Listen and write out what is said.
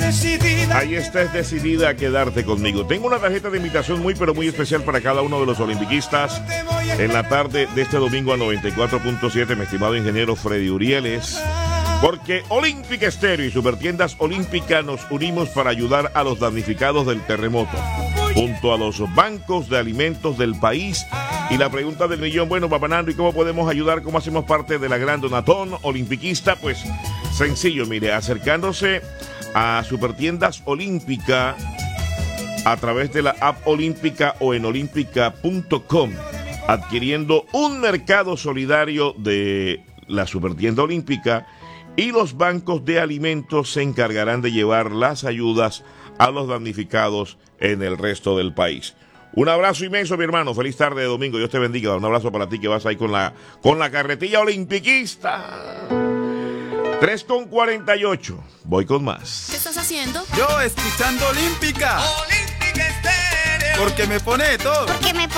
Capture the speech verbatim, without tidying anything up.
Ahí estás decidida a quedarte conmigo. Tengo una tarjeta de invitación muy pero muy especial para cada uno de los olimpiquistas en la tarde de este domingo a noventa y cuatro punto siete, mi estimado ingeniero Freddy Urieles. Porque Olímpica Estéreo y Supertiendas Olímpica nos unimos para ayudar a los damnificados del terremoto, junto a los bancos de alimentos del país. Y la pregunta del millón, bueno, Papá Nando, ¿y cómo podemos ayudar? ¿Cómo hacemos parte de la gran donatón olimpiquista? Pues sencillo, mire, acercándose a Supertiendas Olímpica a través de la app Olímpica o en olímpica punto com, adquiriendo un mercado solidario de la Supertienda Olímpica, y los bancos de alimentos se encargarán de llevar las ayudas a los damnificados en el resto del país. Un abrazo inmenso, mi hermano. Feliz tarde de domingo. Dios te bendiga. Un abrazo para ti que vas ahí con la, con la carretilla olimpiquista. tres con cuarenta y ocho. Voy con más. ¿Qué estás haciendo? Yo escuchando Olímpica. Olímpica Estéreo. Porque me pone todo. Porque me pone